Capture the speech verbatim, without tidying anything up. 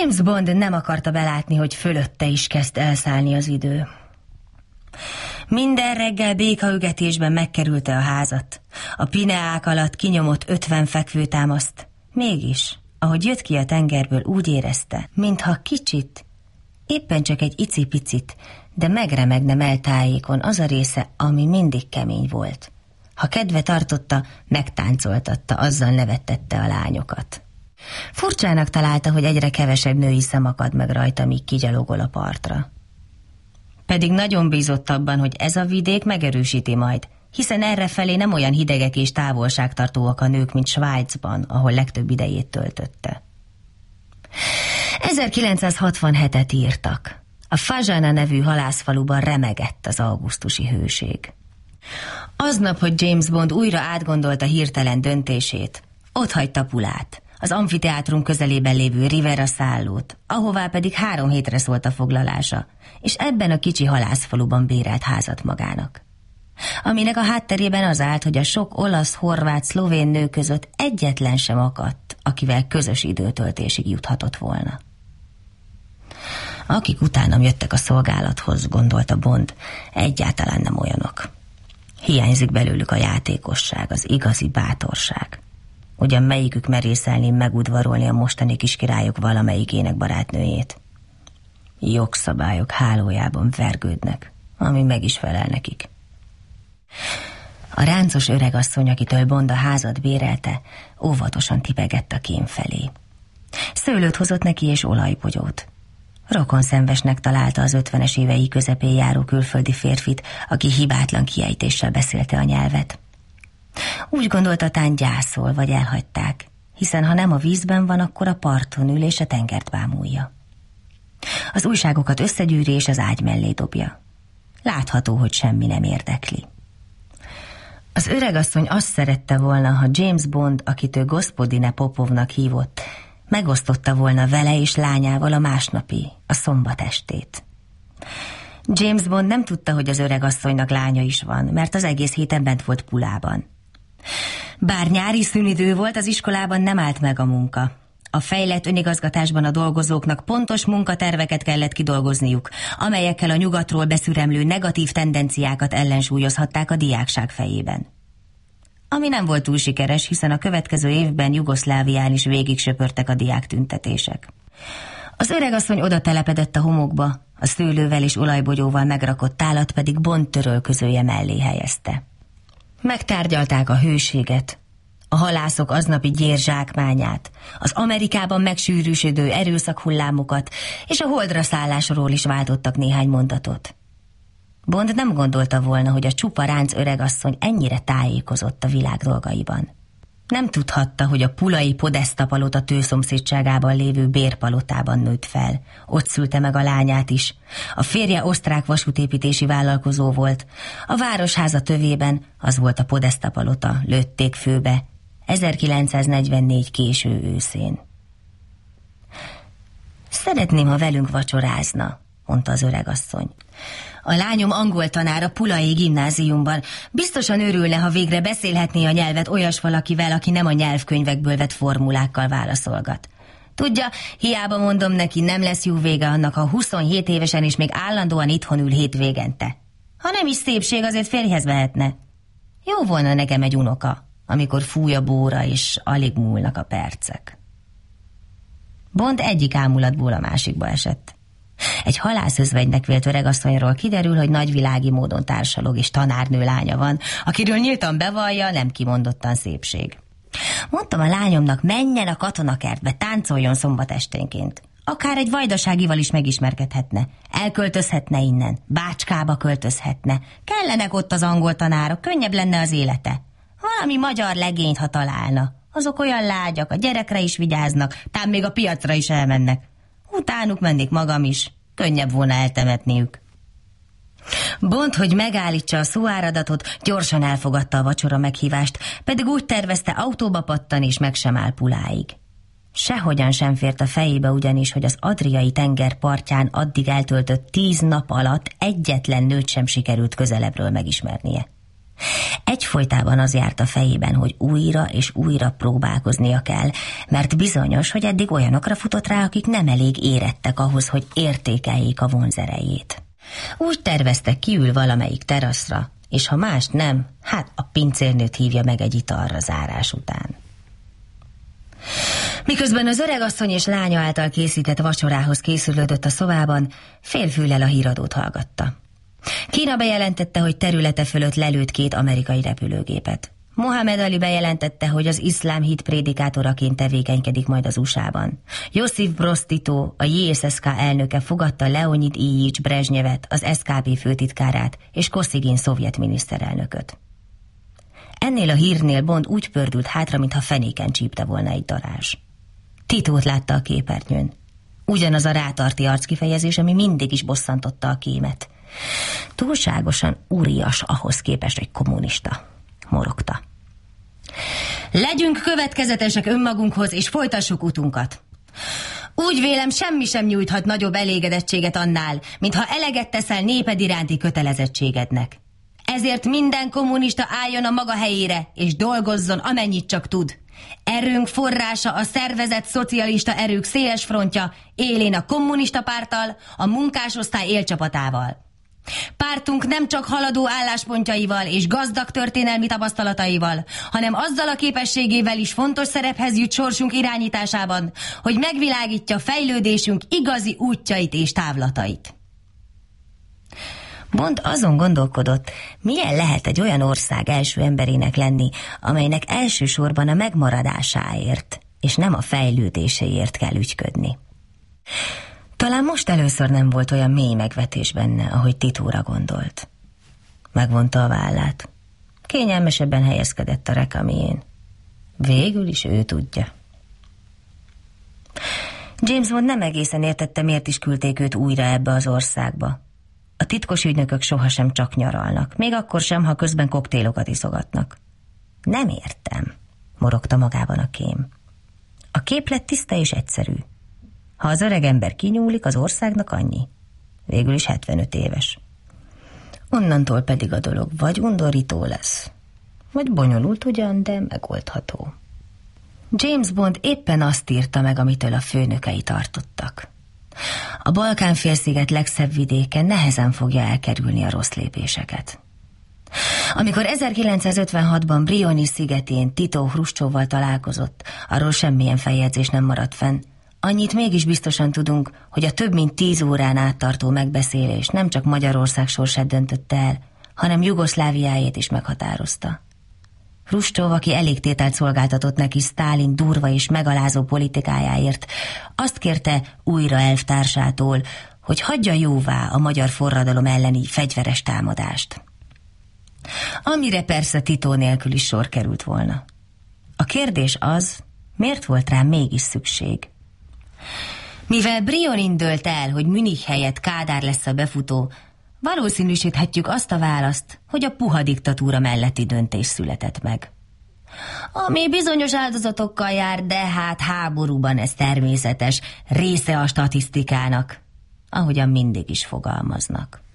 James Bond nem akarta belátni, hogy fölötte is kezd elszállni az idő. Minden reggel békaügetésben megkerülte a házat. A pineák alatt kinyomott ötven fekvőtámaszt. Mégis, ahogy jött ki a tengerből, úgy érezte, mintha kicsit, éppen csak egy icipicit, de megremegne melltájékon az a része, ami mindig kemény volt. Ha kedve tartotta, megtáncoltatta, azzal nevettette a lányokat. Furcsának találta, hogy egyre kevesebb női szem akad meg rajta, míg kigyalogol a partra. Pedig nagyon bízott abban, hogy ez a vidék megerősíti majd, hiszen errefelé nem olyan hidegek és távolságtartóak a nők, mint Svájcban, ahol legtöbb idejét töltötte. ezerkilencszázhatvanhetet írtak. A Fazana nevű halászfaluban remegett az augusztusi hőség. Aznap, hogy James Bond újra átgondolta hirtelen döntését, otthagyta Pulát, az amfiteátrum közelében lévő Rivera szállót, ahová pedig három hétre szólt a foglalása, és ebben a kicsi halászfaluban bérelt házat magának. Aminek a hátterében az állt, hogy a sok olasz, horvát, szlovén nő között egyetlen sem akadt, akivel közös időtöltésig juthatott volna. Akik utánam jöttek a szolgálathoz, gondolta Bond, egyáltalán nem olyanok. Hiányzik belőlük a játékosság, az igazi bátorság. Ugyan melyikük merészelné megudvarolni a mostani kiskirályok valamelyikének barátnőjét. Jogszabályok hálójában vergődnek, ami meg is felel nekik. A ráncos öregasszony, akitől Bond a házat bérelte, óvatosan tipegett a kém felé. Szőlőt hozott neki és olajbogyót. Rokonszenvesnek találta az ötvenes évei közepén járó külföldi férfit, aki hibátlan kiejtéssel beszélte a nyelvet. Úgy gondolta, tán gyászol, vagy elhagyták, hiszen ha nem a vízben van, akkor a parton ül és a tengert bámulja. Az újságokat összegyűri és az ágy mellé dobja. Látható, hogy semmi nem érdekli. Az öregasszony azt szerette volna, ha James Bond, akit ő Gospodine Popovnak hívott, megosztotta volna vele és lányával a másnapi, a szombat estét. James Bond nem tudta, hogy az öregasszonynak lánya is van, mert az egész héten bent volt Pulában. Bár nyári szünidő volt, az iskolában nem állt meg a munka. A fejlett önigazgatásban a dolgozóknak pontos munkaterveket kellett kidolgozniuk, amelyekkel a nyugatról beszüremlő negatív tendenciákat ellensúlyozhatták a diákság fejében. Ami nem volt túl sikeres, hiszen a következő évben Jugoszlávián is végig söpörtek a diák tüntetések. Az öregasszony oda telepedett a homokba, a szőlővel és olajbogyóval megrakott tálat pedig Bond törölközője mellé helyezte. Megtárgyalták a hőséget, a halászok aznapi gyér zsákmányát, az Amerikában megsűrűsödő erőszakhullámokat, és a holdra szállásról is váltottak néhány mondatot. Bond nem gondolta volna, hogy a csupa ránc öregasszony ennyire tájékozott a világ dolgaiban. Nem tudhatta, hogy a pulai Podesta palota tőszomszédságában lévő bérpalotában nőtt fel. Ott szülte meg a lányát is. A férje osztrák vasútépítési vállalkozó volt. A városháza tövében, az volt a Podesta palota, lőtték főbe. ezerkilencszáznegyvennégy késő őszén. Szeretném, ha velünk vacsorázna, mondta az öregasszony. A lányom angol tanár a Pulai gimnáziumban. Biztosan örülne, ha végre beszélhetné a nyelvet olyas valakivel, aki nem a nyelvkönyvekből vett formulákkal válaszolgat. Tudja, hiába mondom neki, nem lesz jó vége annak, ha huszonhét évesen is még állandóan itthon ül hétvégente. Ha nem is szépség, azért férjhez vehetne. Jó volna nekem egy unoka, amikor fúj a bóra és alig múlnak a percek. Bond egyik ámulatból a másikba esett. Egy halászözvegynek vélt öregasszonyról kiderül, hogy nagyvilági módon társalog és tanárnő lánya van, akiről nyíltan bevallja, nem kimondottan szépség. Mondtam a lányomnak, menjen a katonakertbe, táncoljon szombat esténként. Akár egy vajdaságival is megismerkedhetne. Elköltözhetne innen, Bácskába költözhetne. Kellenek ott az angol tanárok, könnyebb lenne az élete. Valami magyar legényt, ha találna. Azok olyan lágyak, a gyerekre is vigyáznak, tám még a piacra is elmennek. Utánuk mennék magam is, könnyebb volna eltemetniük. Bond, hogy megállítsa a szóáradatot, gyorsan elfogadta a vacsora meghívást, pedig úgy tervezte, autóba pattan és meg sem áll Puláig. Sehogyan sem fért a fejébe ugyanis, hogy az Adriai tenger partján addig eltöltött tíz nap alatt egyetlen nőt sem sikerült közelebbről megismernie. Egyfolytában az járt a fejében, hogy újra és újra próbálkoznia kell, mert bizonyos, hogy eddig olyanokra futott rá, akik nem elég érettek ahhoz, hogy értékeljék a vonzerejét. Úgy tervezte, kiül valamelyik teraszra, és ha más nem, hát a pincérnőt hívja meg egy italra zárás után. Miközben az öregasszony és lánya által készített vacsorához készülődött a szobában, félfüllel a híradót hallgatta. Kína bejelentette, hogy területe fölött lelőtt két amerikai repülőgépet. Mohamed Ali bejelentette, hogy az iszlám hit prédikátoraként tevékenykedik majd az u es á-ban. Josif Broz Tito, a jé es es ká elnöke fogadta Leonid Iljics Brezsnyevet, az es ká pé főtitkárát, és Koszigin szovjet miniszterelnököt. Ennél a hírnél Bond úgy pördült hátra, mintha fenéken csípte volna egy darázs. Titót látta a képernyőn. Ugyanaz a rátarti arckifejezés, ami mindig is bosszantotta a kémet. Túlságosan úrias ahhoz képest, hogy kommunista, morogta. Legyünk következetesek önmagunkhoz, és folytassuk utunkat. Úgy vélem, semmi sem nyújthat nagyobb elégedettséget annál, mintha eleget teszel néped iránti kötelezettségednek. Ezért minden kommunista álljon a maga helyére, és dolgozzon, amennyit csak tud. Erőnk forrása a szervezett szocialista erők széles frontja, élén a kommunista párttal, a munkásosztály élcsapatával. Pártunk nem csak haladó álláspontjaival és gazdag történelmi tapasztalataival, hanem azzal a képességével is fontos szerephez jut sorsunk irányításában, hogy megvilágítja fejlődésünk igazi útjait és távlatait. Bond azon gondolkodott, milyen lehet egy olyan ország első emberének lenni, amelynek elsősorban a megmaradásáért, és nem a fejlődéséért kell ügyködni. Talán most először nem volt olyan mély megvetés benne, ahogy Titóra gondolt. Megvonta a vállát. Kényelmesebben helyezkedett a rekamién. Végül is ő tudja. James Bond nem egészen értette, miért is küldték őt újra ebbe az országba. A titkos ügynökök sohasem csak nyaralnak, még akkor sem, ha közben koktélokat iszogatnak. Nem értem, morogta magában a kém. A képlet tiszta és egyszerű. Ha az öreg ember kinyúlik, az országnak annyi. Végül is hetvenöt éves. Onnantól pedig a dolog vagy undorító lesz, vagy bonyolult ugyan, de megoldható. James Bond éppen azt írta meg, amitől a főnökei tartottak. A Balkán-félsziget legszebb vidéken nehezen fogja elkerülni a rossz lépéseket. Amikor ezerkilencszázötvenhatban Brioni szigetén Tito Hruscsovval találkozott, arról semmilyen feljegyzés nem maradt fenn. Annyit mégis biztosan tudunk, hogy a több mint tíz órán át tartó megbeszélés nem csak Magyarország sorsát döntötte el, hanem Jugoszláviájét is meghatározta. Hruscsov, aki elégtételt szolgáltatott neki Sztálin durva és megalázó politikájáért, azt kérte újra elvtársától, hogy hagyja jóvá a magyar forradalom elleni fegyveres támadást. Amire persze Tito nélkül is sor került volna. A kérdés az, miért volt rá mégis szükség? Mivel Brionin dőlt el, hogy Münich helyett Kádár lesz a befutó, valószínűsíthetjük azt a választ, hogy a puha diktatúra melletti döntés született meg. Ami bizonyos áldozatokkal jár, de hát háborúban ez természetes, része a statisztikának, ahogyan mindig is fogalmaznak.